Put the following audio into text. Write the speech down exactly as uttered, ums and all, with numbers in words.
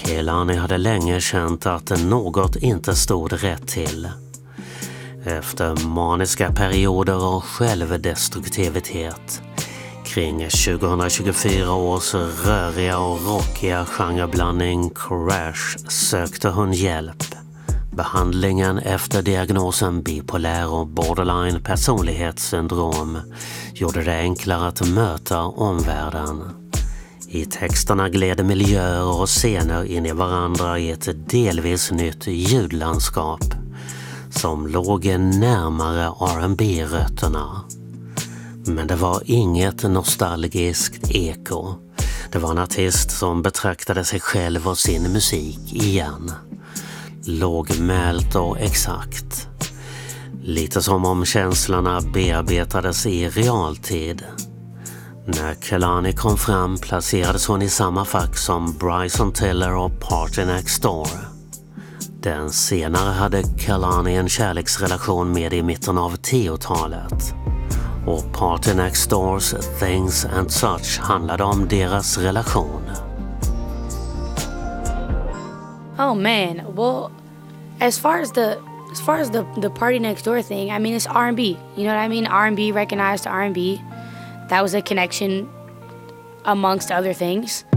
Kehlani hade länge känt att något inte stod rätt till. Efter maniska perioder och självdestruktivitet kring tjugohundratjugofyra års röriga och rockiga genreblandning Crash sökte hon hjälp. Behandlingen efter diagnosen bipolär och borderline personlighetssyndrom gjorde det enklare att möta omvärlden. I texterna gled miljöer och scener in i varandra i ett delvis nytt ljudlandskap som låg närmare R and B-rötterna. Men det var inget nostalgiskt eko. Det var en artist som betraktade sig själv och sin musik igen. Lågmält och exakt. Lite som om känslorna bearbetades i realtid. När Kehlani kom fram placerades hon i samma fack som Bryson Tiller och Party Next Door. Den senare hade Kehlani en kärleksrelation med i mitten av tiotalet. Och Party Next Doors Things and Such handlade om deras relation. Oh man, well, as far as the as far as the the Party Next Door thing, I mean it's R and B. You know what I mean? R and B recognized R and B. That was a connection amongst other things.